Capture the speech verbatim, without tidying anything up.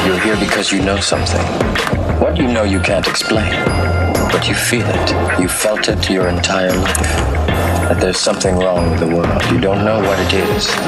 You're here because you know something. What you know you can't explain, but you feel it. You felt it your entire life. That there's something wrong with the world. You don't know what it is,